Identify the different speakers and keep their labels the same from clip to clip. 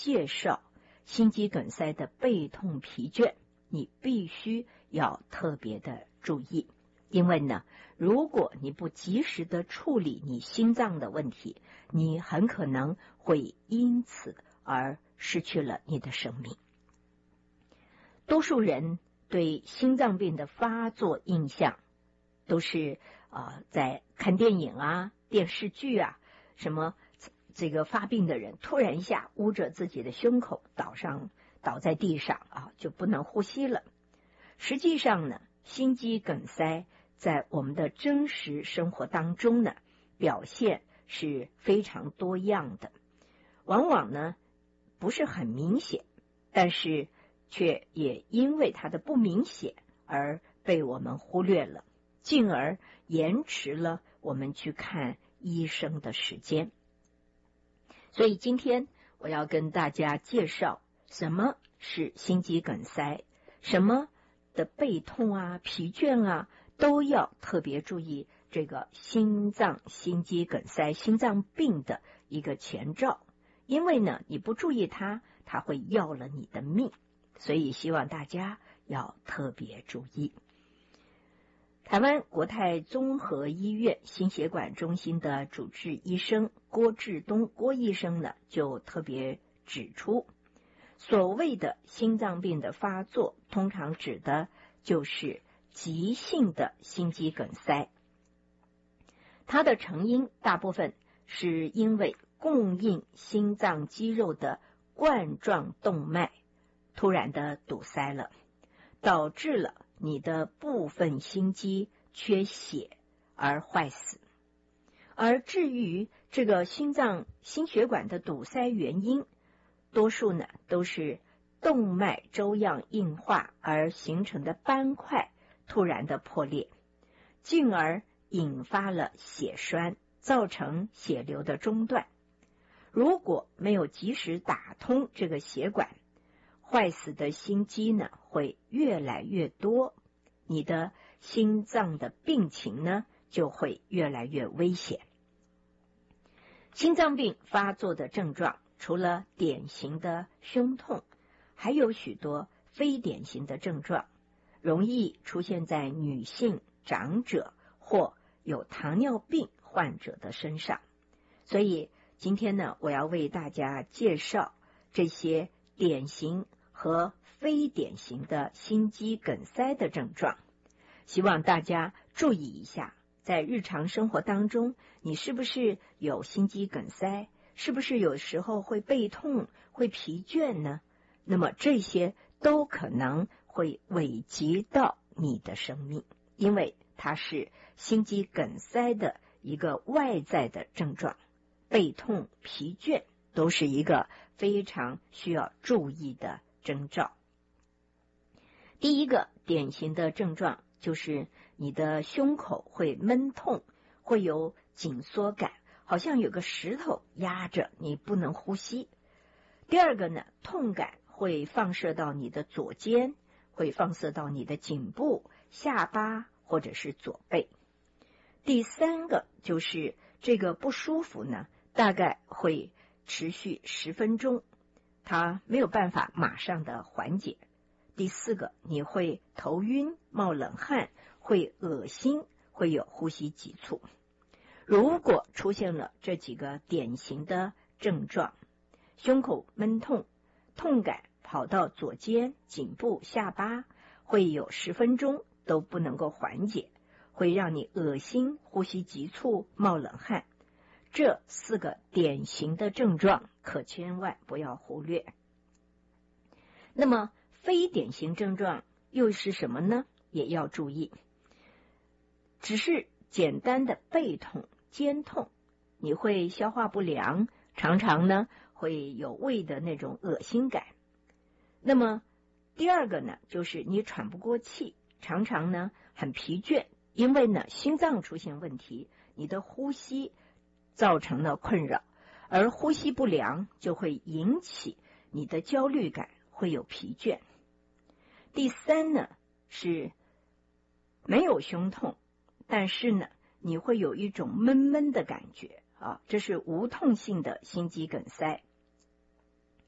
Speaker 1: 介绍心肌梗塞的背痛疲倦，你必须要特别的注意。因为呢，如果你不及时的处理你心脏的问题，你很可能会因此而失去了你的生命。多数人对心脏病的发作印象都是在看电影啊、电视剧啊，什么这个发病的人突然一下捂着自己的胸口倒在地上就不能呼吸了。实际上呢，心肌梗塞在我们的真实生活当中呢，表现是非常多样的，往往呢不是很明显，但是却也因为它的不明显而被我们忽略了，进而延迟了我们去看医生的时间。所以今天我要跟大家介绍什么是心肌梗塞，什么的背痛啊、疲倦啊，都要特别注意这个心肌梗塞、心脏病的一个前兆。因为呢，你不注意它会要了你的命，所以希望大家要特别注意。台湾国泰综合医院心血管中心的主治医生郭志东郭医生呢，就特别指出，所谓的心脏病的发作，通常指的就是急性的心肌梗塞。它的成因大部分是因为供应心脏肌肉的冠状动脉突然的堵塞了，导致了你的部分心肌缺血而坏死。而至于这个心血管的堵塞原因，多数呢都是动脉粥样硬化而形成的斑块突然的破裂，进而引发了血栓，造成血流的中断。如果没有及时打通这个血管，坏死的心肌呢会越来越多，你的心脏的病情呢就会越来越危险。心脏病发作的症状除了典型的胸痛，还有许多非典型的症状，容易出现在女性、长者或有糖尿病患者的身上。所以今天呢，我要为大家介绍这些典型和非典型的心肌梗塞的症状，希望大家注意一下，在日常生活当中，你是不是有心肌梗塞？是不是有时候会背痛、会疲倦呢？那么这些都可能会危及到你的生命，因为它是心肌梗塞的一个外在的症状。背痛、疲倦都是一个非常需要注意的征兆。第一个典型的症状就是你的胸口会闷痛，会有紧缩感，好像有个石头压着你不能呼吸。第二个呢，痛感会放射到你的左肩，会放射到你的颈部、下巴或者是左背。第三个就是这个不舒服呢，大概会持续10分钟，它没有办法马上的缓解。第四个，你会头晕、冒冷汗，会恶心，会有呼吸急促。如果出现了这几个典型的症状，胸口闷痛，痛感跑到左肩、颈部、下巴，会有10分钟都不能够缓解，会让你恶心、呼吸急促、冒冷汗。这4个典型的症状可千万不要忽略。那么非典型症状又是什么呢？也要注意，只是简单的背痛、肩痛，你会消化不良，常常呢会有胃的那种恶心感。那么第二个呢，就是你喘不过气，常常呢很疲倦，因为呢心脏出现问题，你的呼吸造成了困扰，而呼吸不良就会引起你的焦虑感，会有疲倦。第三呢，是没有胸痛，但是呢你会有一种闷闷的感觉这是无痛性的心肌梗塞。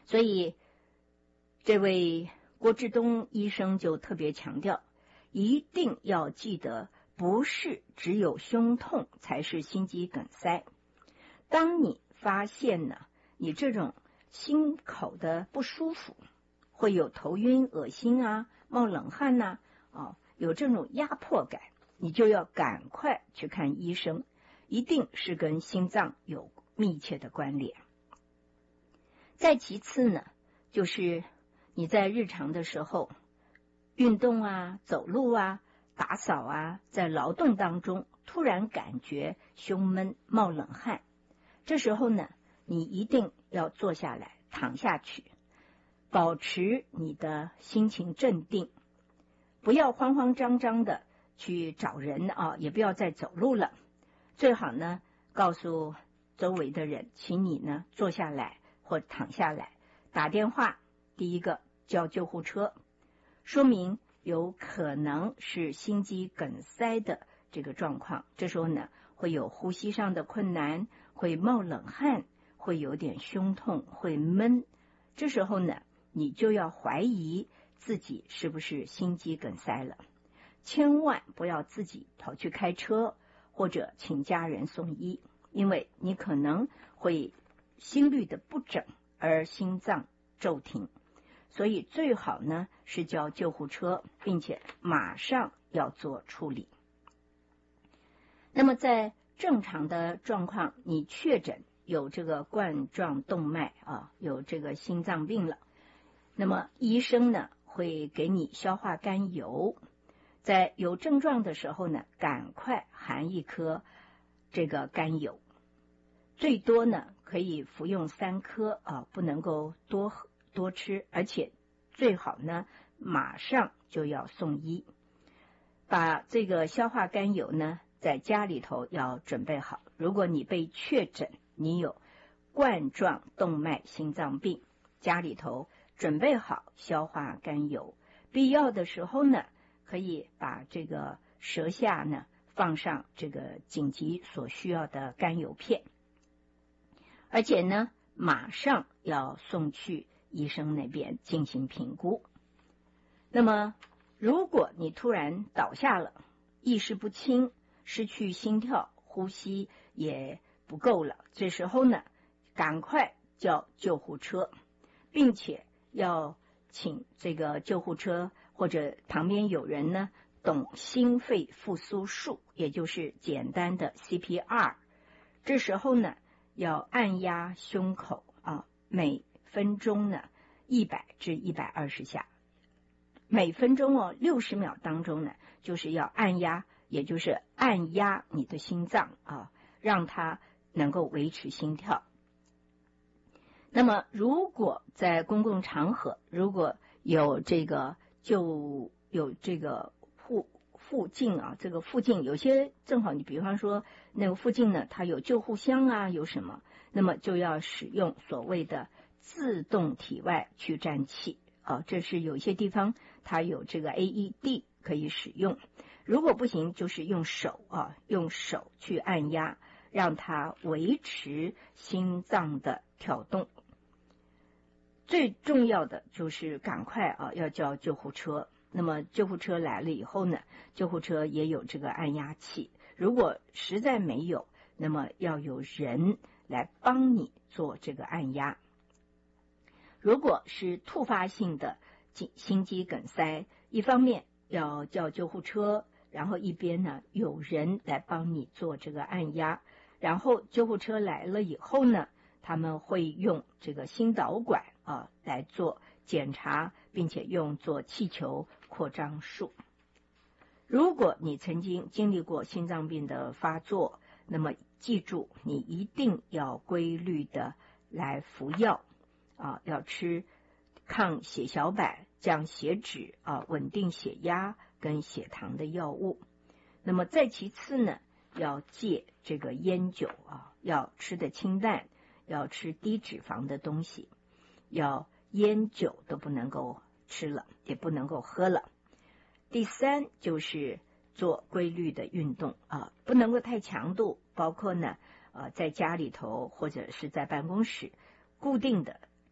Speaker 1: 所以这位郭志东医生就特别强调，一定要记得，不是只有胸痛才是心肌梗塞。当你发现呢，你这种心口的不舒服，会有头晕、恶心啊、冒冷汗呐、有这种压迫感，你就要赶快去看医生，一定是跟心脏有密切的关联。再其次呢，就是你在日常的时候运动啊、走路啊、打扫啊，在劳动当中突然感觉胸闷、冒冷汗，这时候呢，你一定要坐下来，躺下去，保持你的心情镇定，不要慌慌张张的去找人啊，也不要再走路了。最好呢，告诉周围的人，请你呢坐下来或躺下来，打电话，第一个叫救护车，说明有可能是心肌梗塞的这个状况。这时候呢，会有呼吸上的困难，会冒冷汗，会有点胸痛，会闷。这时候呢，你就要怀疑自己是不是心肌梗塞了，千万不要自己跑去开车或者请家人送医，因为你可能会心律的不整而心脏骤停。所以最好呢是叫救护车，并且马上要做处理。那么在正常的状况，你确诊有这个冠状动脉有这个心脏病了，那么医生呢会给你消化甘油，在有症状的时候呢，赶快含一颗这个甘油，最多呢可以服用3颗不能够多吃，而且最好呢马上就要送医。把这个消化甘油呢在家里头要准备好，如果你被确诊你有冠状动脉心脏病，家里头准备好消化甘油，必要的时候呢可以把这个舌下呢放上这个紧急所需要的甘油片，而且呢马上要送去医生那边进行评估。那么如果你突然倒下了，意识不清，失去心跳，呼吸也不够了，这时候呢赶快叫救护车，并且要请这个救护车或者旁边有人呢懂心肺复苏术，也就是简单的 CPR。 这时候呢要按压胸口每分钟呢100至120下，每分钟60秒当中呢就是要按压，也就是按压你的心脏让它能够维持心跳。那么如果在公共场合，如果有这个附近这个附近有些正好，你比方说那个附近呢它有救护箱有什么，那么就要使用所谓的自动体外去颤器这是有些地方它有这个 AED 可以使用。如果不行，就是用手去按压，让它维持心脏的跳动。最重要的就是赶快要叫救护车。那么救护车来了以后呢，救护车也有这个按压器，如果实在没有，那么要有人来帮你做这个按压。如果是突发性的心肌梗塞，一方面要叫救护车，然后一边呢有人来帮你做这个按压，然后救护车来了以后呢，他们会用这个心导管来做检查，并且用做气球扩张术。如果你曾经经历过心脏病的发作，那么记住你一定要规律的来服药要吃抗血小板、降血脂稳定血压跟血糖的药物。那么再其次呢，要戒这个烟酒要吃的清淡，要吃低脂肪的东西，要烟酒都不能够吃了，也不能够喝了。第3就是做规律的运动不能够太强度，包括呢在家里头或者是在办公室固定的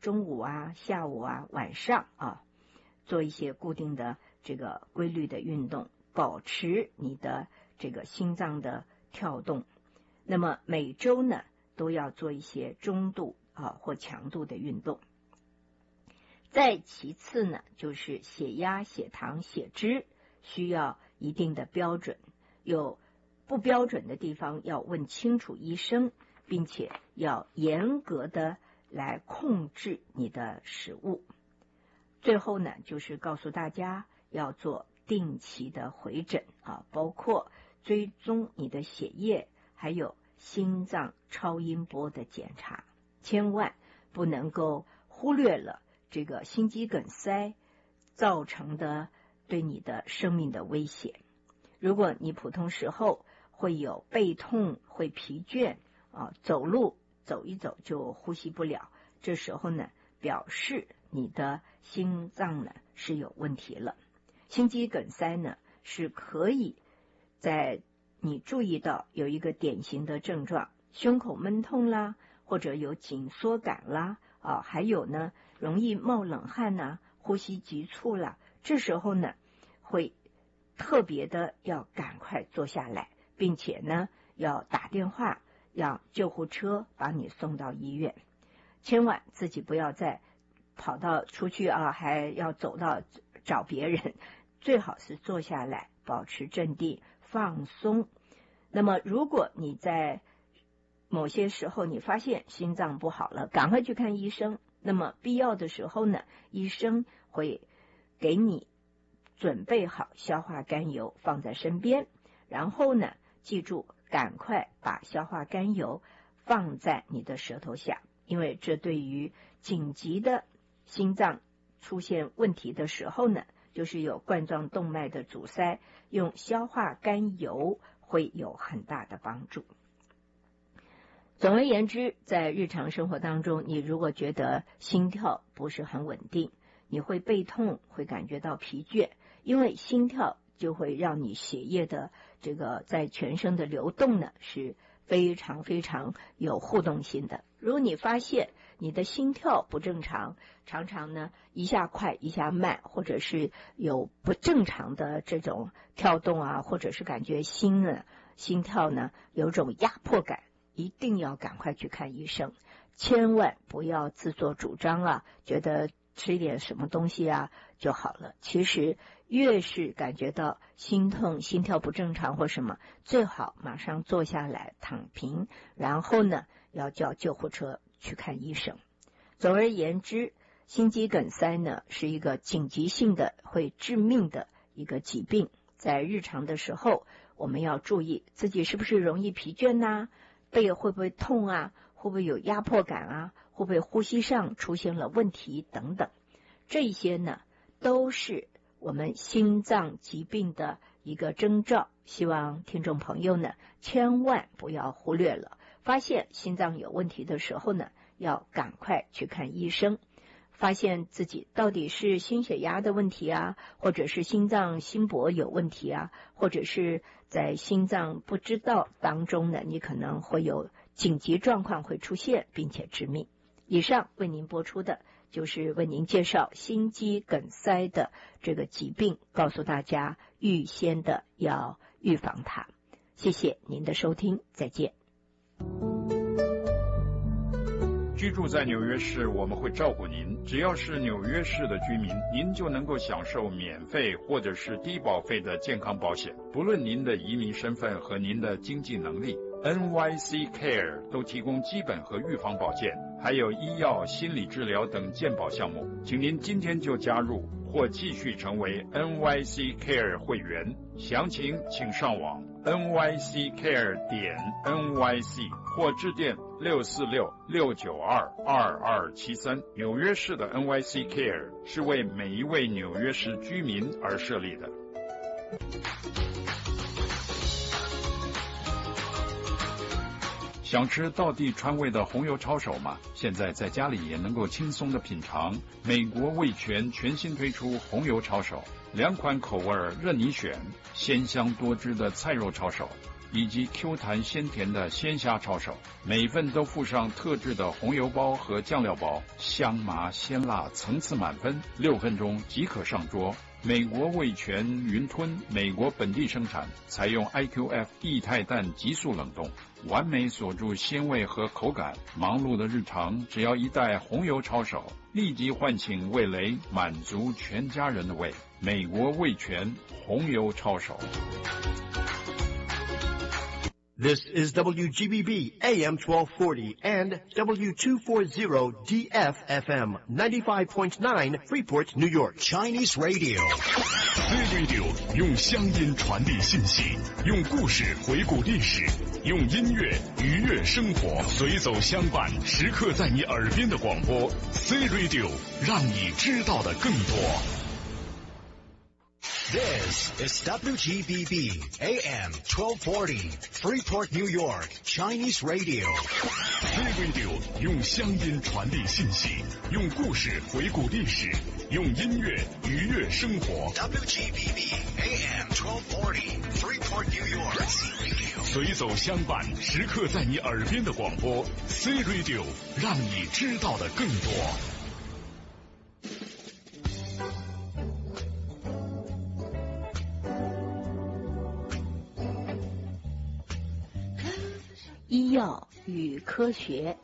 Speaker 1: 中午啊、下午啊、晚上啊，做一些固定的这个规律的运动，保持你的这个心脏的跳动。那么每周呢都要做一些中度或强度的运动。再其次呢，就是血压、血糖、血脂需要一定的标准，有不标准的地方要问清楚医生，并且要严格的来控制你的食物。最后呢，就是告诉大家要做定期的回诊包括追踪你的血液，还有心脏超音波的检查，千万不能够忽略了这个心肌梗塞造成的对你的生命的威胁。如果你普通时候会有背痛、会疲倦走路走一走就呼吸不了，这时候呢，表示你的心脏呢是有问题了。心肌梗塞呢是可以在你注意到有一个典型的症状，胸口闷痛啦，或者有紧缩感啦还有呢容易冒冷汗呐，呼吸急促啦，这时候呢会特别的要赶快坐下来，并且呢要打电话让救护车把你送到医院。千万自己不要再跑到出去还要走到找别人，最好是坐下来保持镇定放松。那么如果你在某些时候你发现心脏不好了，赶快去看医生。那么必要的时候呢，医生会给你准备好消化甘油放在身边，然后呢记住赶快把消化甘油放在你的舌头下，因为这对于紧急的心脏出现问题的时候呢，就是有冠状动脉的阻塞，用消化甘油会有很大的帮助。总而言之，在日常生活当中，你如果觉得心跳不是很稳定，你会背痛，会感觉到疲倦，因为心跳就会让你血液的这个在全身的流动呢是非常非常有互动性的。如果你发现你的心跳不正常，常常呢一下快一下慢，或者是有不正常的这种跳动或者是感觉心跳呢有种压迫感，一定要赶快去看医生，千万不要自作主张觉得吃一点什么东西就好了。其实越是感觉到心痛、心跳不正常或什么，最好马上坐下来躺平，然后呢要叫救护车去看医生。总而言之，心肌梗塞呢是一个紧急性的会致命的一个疾病。在日常的时候，我们要注意自己是不是容易疲倦背会不会痛会不会有压迫感会不会呼吸上出现了问题等等，这些呢都是我们心脏疾病的一个征兆。希望听众朋友呢千万不要忽略了，发现心脏有问题的时候呢要赶快去看医生，发现自己到底是心血压的问题或者是心脏心搏有问题或者是在心脏不知道当中呢，你可能会有紧急状况会出现，并且致命。以上为您播出的就是为您介绍心肌梗塞的这个疾病，告诉大家预先的要预防它。谢谢您的收听，再见。
Speaker 2: 居住在纽约市，我们会照顾您。只要是纽约市的居民，您就能够享受免费或者是低保费的健康保险，不论您的移民身份和您的经济能力。NYC Care 都提供基本和预防保健，还有医药、心理治疗等健保项目。请您今天就加入或继续成为 NYC Care 会员，详情请上网 nyccare.nyc 或致电646-692-2273。纽约市的 NYC Care 是为每一位纽约市居民而设立的。想吃道地川味的红油抄手吗？现在在家里也能够轻松的品尝。美国味全全新推出红油抄手，2款口味任你选，鲜香多汁的菜肉抄手， 以及 Q 弹鲜甜的鲜虾抄手，每份都附上特制的红油包和酱料包，香麻鲜辣，层次满分，6分钟即可上桌。美国味全云吞，美国本地生产，采用 IQF 液态氮急速冷冻，完美锁住鲜味和口感。忙碌的日常，只要一袋红油抄手，立即唤醒味蕾，满足全家人的胃。美国味全红油抄手。
Speaker 3: This is WGBB AM 1240 and W240 DFFM 95.9 Freeport, New York.
Speaker 4: Chinese Radio. C-Radio 用乡音传递信息，用故事回顾历史，用音乐愉悦生活，随走相伴，时刻在你耳边的广播 C-Radio 让你知道的更多。
Speaker 3: This is WGBB AM 1240 Freeport, New York. Chinese Radio.
Speaker 4: C-Radio 用乡音传递信息，用故事回顾历史，用音乐愉悦生活。
Speaker 3: WGBB AM 1240 Freeport, New York. C-Radio
Speaker 4: 随走相伴，时刻在你耳边的广播 C-Radio 让你知道的更多。
Speaker 1: 医药与科学。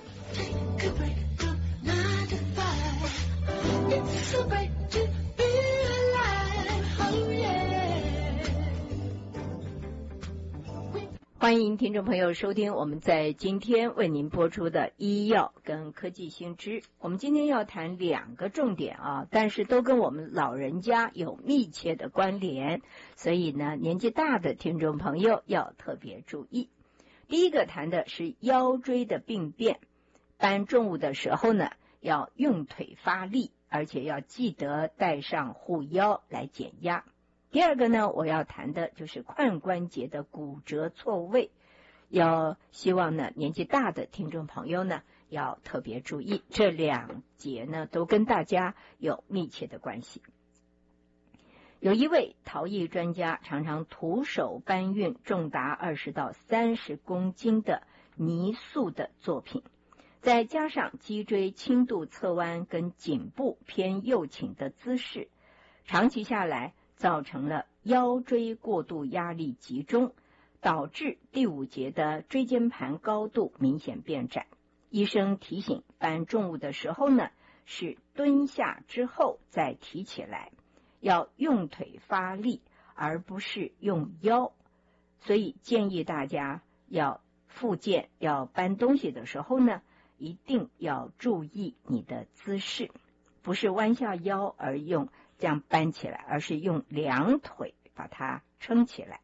Speaker 1: 欢迎听众朋友收听我们在今天为您播出的医药跟科技新知。我们今天要谈2个重点啊，但是都跟我们老人家有密切的关联，所以呢，年纪大的听众朋友要特别注意。第一个谈的是腰椎的病变，搬重物的时候呢，要用腿发力，而且要记得带上护腰来减压。第二个呢，我要谈的就是髋关节的骨折错位，要希望呢年纪大的听众朋友呢要特别注意，这2节呢都跟大家有密切的关系。有一位陶艺专家常常徒手搬运重达20到30公斤的泥塑的作品，再加上脊椎轻度侧弯跟颈部偏右倾的姿势，长期下来造成了腰椎过度压力集中，导致第5节的椎间盘高度明显变窄。医生提醒搬重物的时候呢，是蹲下之后再提起来，要用腿发力，而不是用腰。所以建议大家要复健，要搬东西的时候呢，一定要注意你的姿势，不是弯下腰而用这样搬起来，而是用2腿把它撑起来。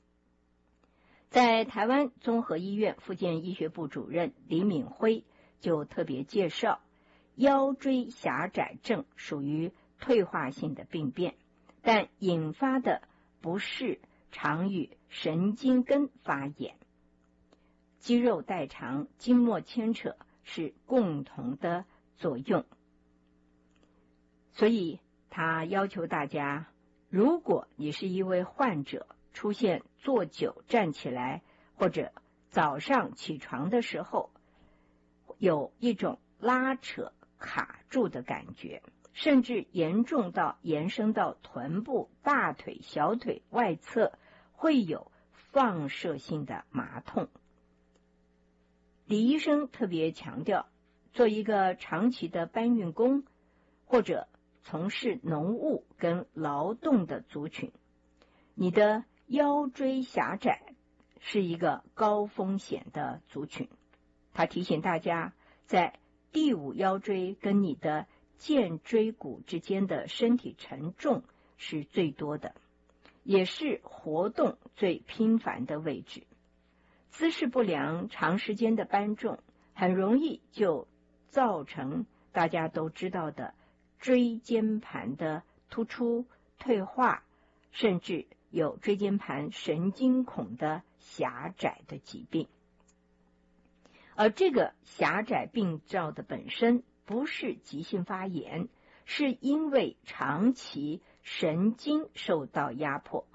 Speaker 1: 在台湾综合医院复健医学部主任李敏辉就特别介绍，腰椎狭窄症属于退化性的病变，但引发的不是常与神经根发炎，肌肉代偿、筋膜牵扯是共同的作用。所以他要求大家，如果你是一位患者，出现坐久站起来，或者早上起床的时候有一种拉扯卡住的感觉，甚至严重到延伸到臀部、大腿、小腿外侧，会有放射性的麻痛。李医生特别强调，做一个长期的搬运工，或者从事农务跟劳动的族群，你的腰椎狭窄是一个高风险的族群。他提醒大家，在第5腰椎跟你的肩椎骨之间的身体承重是最多的，也是活动最频繁的位置。姿势不良，长时间的搬重，很容易就造成大家都知道的椎间盘的突出、退化，甚至有椎间盘神经孔的狭窄的疾病。而这个狭窄病灶的本身不是急性发炎，是因为长期神经受到压迫，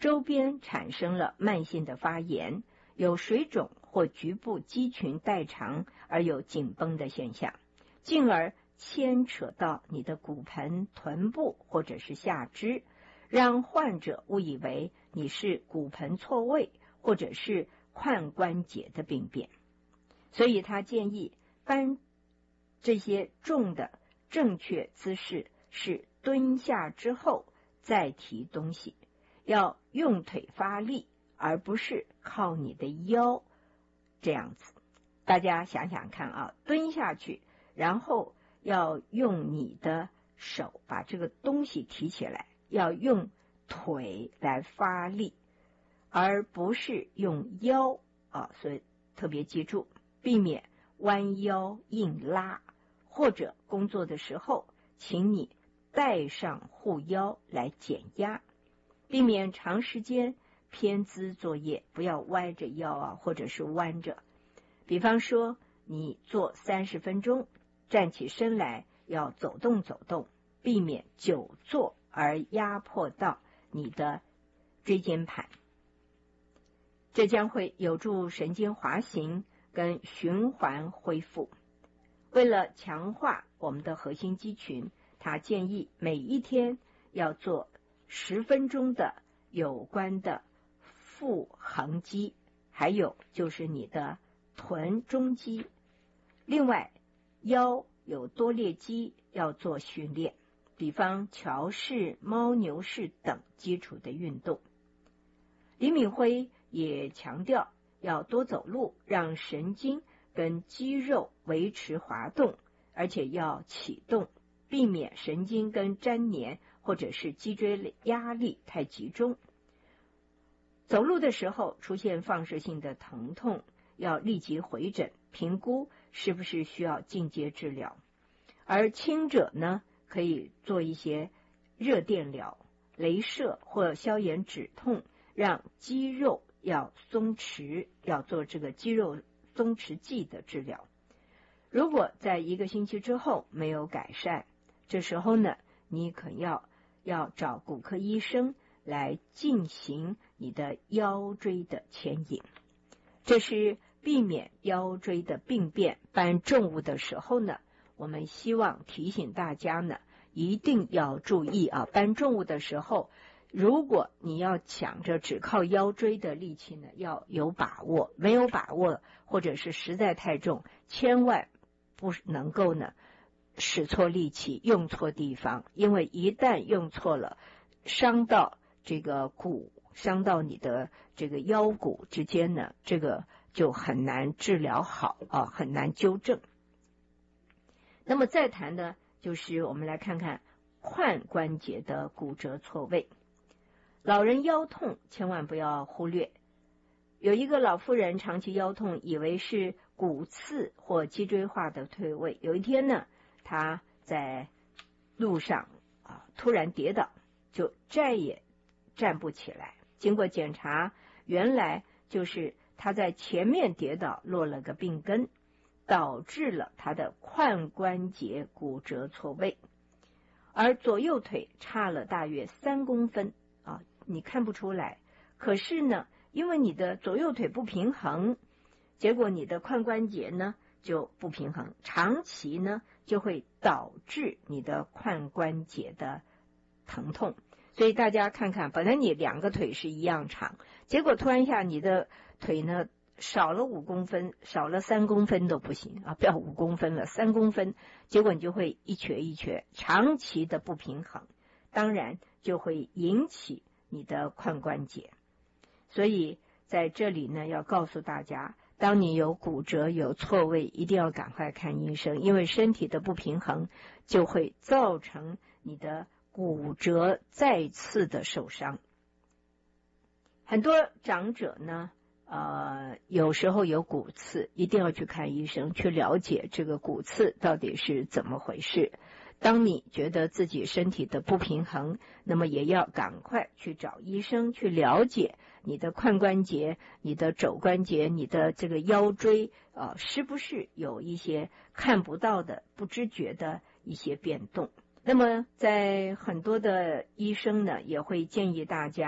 Speaker 1: 周边产生了慢性的发炎，有水肿或局部肌群代偿而有紧绷的现象，进而牵扯到你的骨盆、臀部或者是下肢，让患者误以为你是骨盆错位或者是髋关节的病变。所以他建议搬这些重的正确姿势是蹲下之后再提东西，要用腿发力，而不是靠你的腰这样子。大家想想看啊，蹲下去，然后要用你的手把这个东西提起来，要用腿来发力，而不是用腰啊。所以特别记住，避免弯腰硬拉，或者工作的时候请你带上护腰来减压，避免长时间偏姿作业，不要歪着腰啊，或者是弯着。比方说你做30分钟，站起身来要走动走动，避免久坐而压迫到你的椎间盘，这将会有助神经滑行跟循环恢复。为了强化我们的核心肌群，他建议每一天要做10分钟的有关的腹横肌，还有就是你的臀中肌。另外腰有多裂肌要做训练，比方桥式、猫牛式等基础的运动。李敏辉也强调要多走路，让神经跟肌肉维持滑动，而且要启动，避免神经跟粘连或者是脊椎压力太集中。走路的时候出现放射性的疼痛，要立即回诊评估是不是需要进阶治疗。而轻者呢，可以做一些热电疗、雷射或消炎止痛，让肌肉要松弛，要做这个肌肉松弛剂的治疗。如果在1个星期之后没有改善，这时候呢，你可要找骨科医生来进行你的腰椎的牵引。这是避免腰椎的病变。搬重物的时候呢，我们希望提醒大家呢，一定要注意啊，搬重物的时候，如果你要抢着只靠腰椎的力气呢，要有把握，没有把握或者是实在太重，千万不能够呢使错力气，用错地方，因为一旦用错了，伤到这个骨，伤到你的这个腰骨之间呢，这个就很难治疗好啊，很难纠正。那么再谈的就是我们来看看髋关节的骨折错位。老人腰痛千万不要忽略。有一个老妇人长期腰痛，以为是骨刺或脊椎化的退位。有一天呢，她在路上突然跌倒，就再也站不起来。经过检查，原来就是她在前面跌倒落了个病根，导致了她的髋关节骨折错位，而左右腿差了大约3公分你看不出来，可是呢，因为你的左右腿不平衡，结果你的髋关节呢就不平衡，长期呢就会导致你的髋关节的疼痛。所以大家看看，本来你2个腿是一样长，结果突然一下你的腿呢少了5公分，少了3公分都不行不要5公分了，3公分，结果你就会一瘸一瘸，长期的不平衡，当然就会引起你的髋关节。所以在这里呢，要告诉大家，当你有骨折有错位，一定要赶快看医生，因为身体的不平衡就会造成你的骨折再次的受伤。很多长者呢有时候有骨刺，一定要去看医生，去了解这个骨刺到底是怎么回事。当你觉得自己身体的不平衡，那么也要赶快去找医生，去了解你的髋关节、你的肘关节、你的这个腰椎是不是有一些看不到的、不知觉的一些变动。那么在很多的医生呢，也会建议大家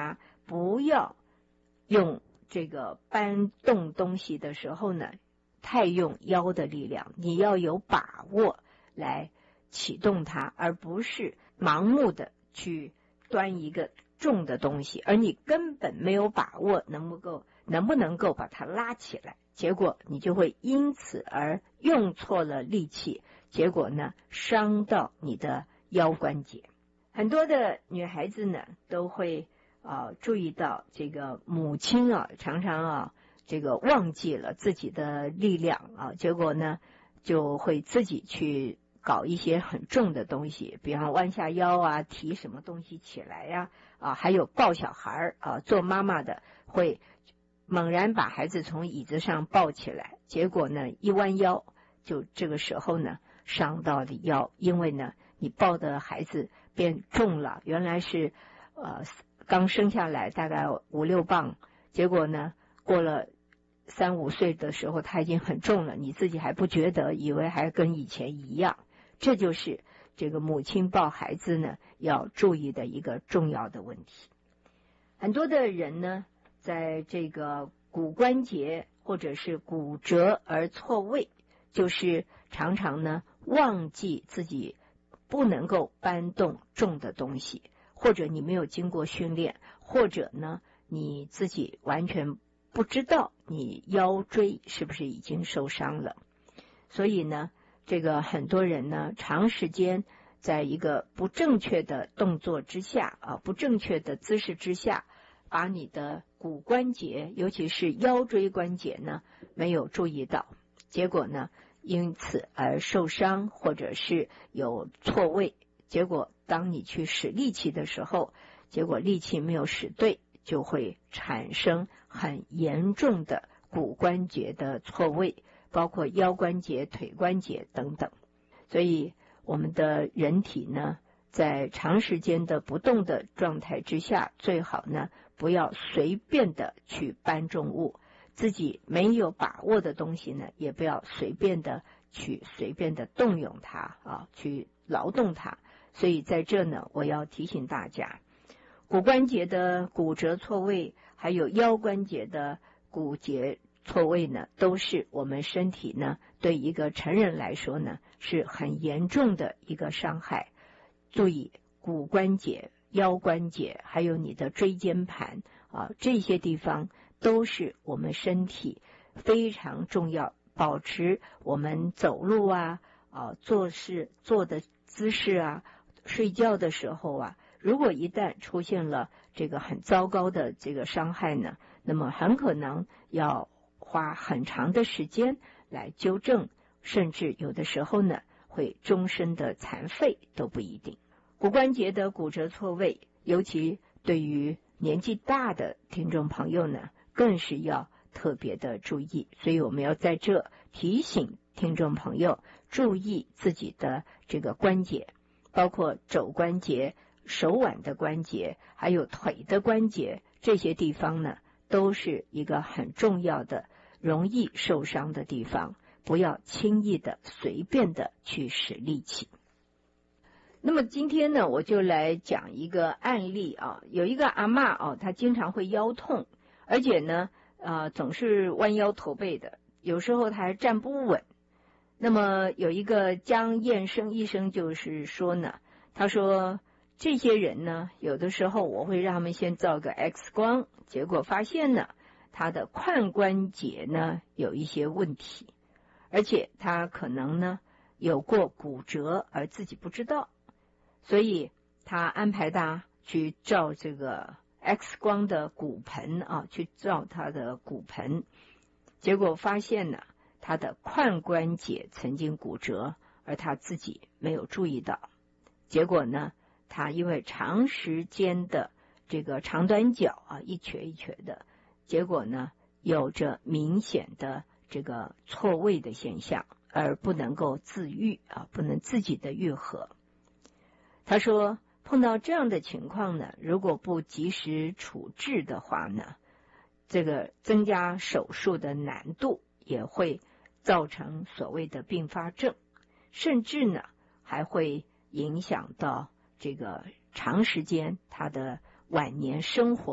Speaker 1: 不要用这个搬动东西的时候呢，太用腰的力量，你要有把握来启动它，而不是盲目的去端一个重的东西，而你根本没有把握能不能够把它拉起来，结果你就会因此而用错了力气，结果呢伤到你的腰关节。很多的女孩子呢都会注意到这个母亲常常这个忘记了自己的力量结果呢就会自己去搞一些很重的东西，比方弯下腰提什么东西起来还有抱小孩做妈妈的会猛然把孩子从椅子上抱起来，结果呢一弯腰，就这个时候呢伤到了腰，因为呢你抱的孩子变重了，原来是刚生下来大概5-6磅，结果呢过了3-5岁的时候他已经很重了，你自己还不觉得，以为还跟以前一样。这就是这个母亲抱孩子呢要注意的一个重要的问题。很多的人呢在这个骨关节或者是骨折而错位，就是常常呢忘记自己不能够搬动重的东西，或者你没有经过训练，或者呢你自己完全不知道你腰椎是不是已经受伤了。所以呢这个很多人呢长时间在一个不正确的动作之下不正确的姿势之下，把你的骨关节尤其是腰椎关节呢没有注意到，结果呢因此而受伤，或者是有错位，结果当你去使力气的时候，结果力气没有使对，就会产生很严重的骨关节的错位，包括腰关节、腿关节等等。所以我们的人体呢在长时间的不动的状态之下，最好呢不要随便的去搬重物，自己没有把握的东西呢也不要随便的动用它去劳动它。所以在这呢我要提醒大家，骨关节的骨折错位还有腰关节的骨节错位呢，都是我们身体呢对一个成人来说呢是很严重的一个伤害。注意骨关节、腰关节还有你的椎间盘这些地方都是我们身体非常重要，保持我们走路做的姿势睡觉的时候如果一旦出现了这个很糟糕的这个伤害呢，那么很可能要花很长的时间来纠正，甚至有的时候呢会终身的残废都不一定。骨关节的骨折错位，尤其对于年纪大的听众朋友呢更是要特别的注意，所以我们要在这提醒听众朋友注意自己的这个关节，包括肘关节、手腕的关节还有腿的关节，这些地方呢都是一个很重要的容易受伤的地方，不要轻易的随便的去使力气。那么今天呢我就来讲一个案例有一个阿嬷她经常会腰痛，而且呢总是弯腰驼背的，有时候她还站不稳。那么有一个江彦生医生就是说呢，他说这些人呢有的时候我会让他们先照个 X 光，结果发现呢他的髋关节呢有一些问题，而且他可能呢有过骨折而自己不知道，所以他安排他去照这个 X 光的骨盆去照他的骨盆，结果发现呢他的髋关节曾经骨折，而他自己没有注意到，结果呢他因为长时间的这个长短脚一瘸一瘸的，结果呢有着明显的这个错位的现象，而不能够自愈不能自己的愈合。他说碰到这样的情况呢，如果不及时处置的话呢，这个增加手术的难度，也会造成所谓的并发症，甚至呢还会影响到这个长时间他的晚年生活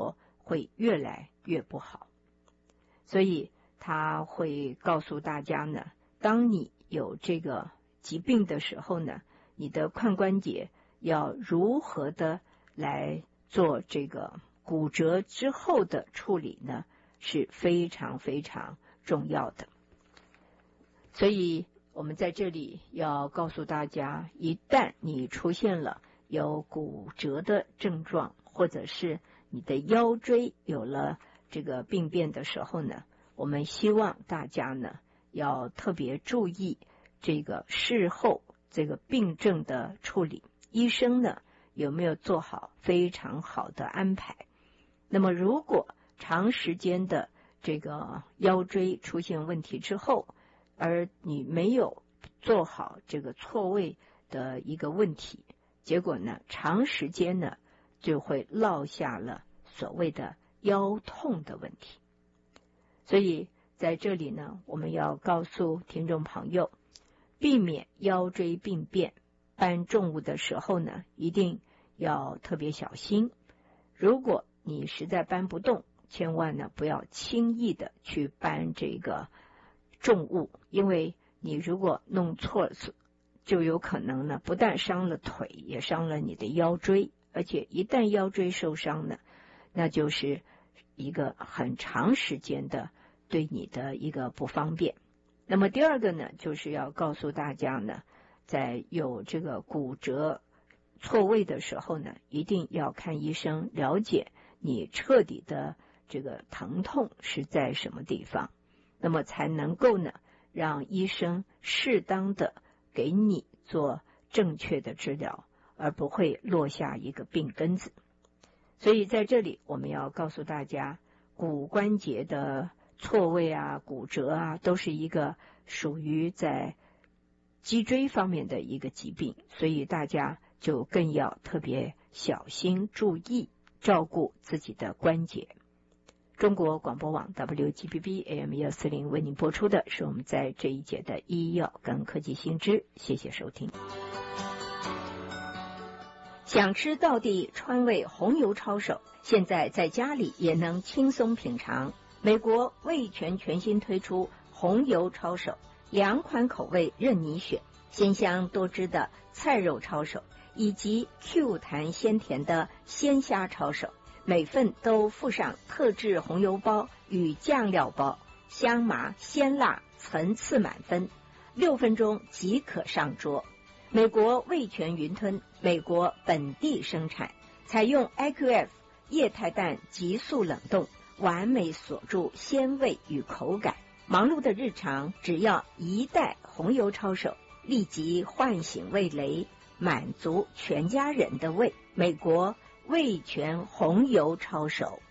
Speaker 1: 会越来越不好。所以他会告诉大家呢，当你有这个疾病的时候呢，你的髋关节要如何的来做这个骨折之后的处理呢，是非常非常重要的。所以我们在这里要告诉大家，一旦你出现了有骨折的症状，或者是你的腰椎有了这个病变的时候呢，我们希望大家呢要特别注意这个事后这个病症的处理，医生呢有没有做好非常好的安排。那么如果长时间的这个腰椎出现问题之后，而你没有做好这个错位的一个问题，结果呢长时间呢就会落下了所谓的腰痛的问题。所以在这里呢，我们要告诉听众朋友，避免腰椎病变，搬重物的时候呢一定要特别小心。如果你实在搬不动，千万呢不要轻易的去搬这个重物，因为你如果弄错了，就有可能呢不但伤了腿，也伤了你的腰椎，而且一旦腰椎受伤呢，那就是一个很长时间的对你的一个不方便。那么第二个呢，就是要告诉大家呢，在有这个骨折错位的时候呢，一定要看医生，了解你彻底的这个疼痛是在什么地方，那么才能够呢让医生适当的给你做正确的治疗，而不会落下一个病根子。所以在这里我们要告诉大家，骨关节的错位啊、骨折啊，都是一个属于在脊椎方面的一个疾病，所以大家就更要特别小心注意，照顾自己的关节。中国广播网 WGBB AM 140为您播出的是我们在这一节的医药跟科技新知，谢谢收听。想吃道地川味红油抄手，现在在家里也能轻松品尝。美国味全全新推出红油抄手，2款口味任你选，鲜香多汁的菜肉抄手，以及 Q 弹鲜甜的鲜虾抄手，每份都附上特制红油包与酱料包，香麻鲜辣层次满分，6分钟即可上桌。美国味全云吞，美国本地生产，采用 IQF 液态氮急速冷冻，完美锁住鲜味与口感。忙碌的日常，只要1袋红油抄手，立即唤醒味蕾，满足全家人的胃。美国味全红油抄手。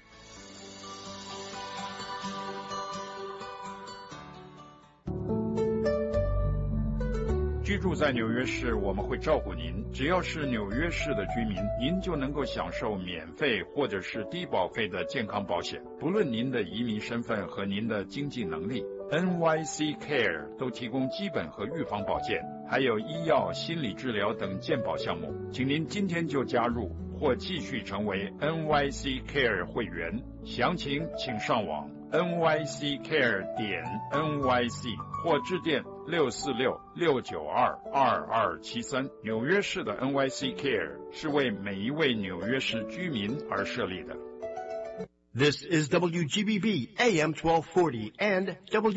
Speaker 2: 居住在纽约市，我们会照顾您。只要是纽约市的居民，您就能够享受免费或者是低保费的健康保险，不论您的移民身份和您的经济能力。NYC Care 都提供基本和预防保健，还有医药、心理治疗等健保项目。请您今天就加入或继续成为 NYC Care 会员，详情请上网 nyccare.nyc 或致电646-692-2273。纽约市的 NYC Care 是为每一位纽约市居民而设立的。
Speaker 3: This is WGBB AM 1240 and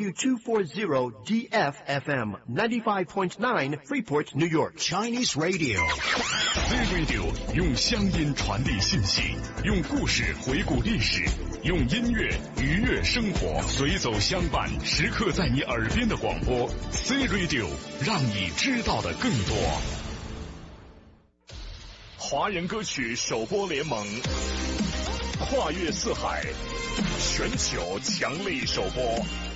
Speaker 3: W240 DFFM 95.9 Freeport, New York. Chinese Radio.
Speaker 4: Z-Radio 用乡音传递信息，用故事回顾历史，用音乐愉悦生活，随走相伴，时刻在你耳边的广播 Z-Radio 让你知道的更多。华人歌曲首播联盟跨越四海，全球强力首播。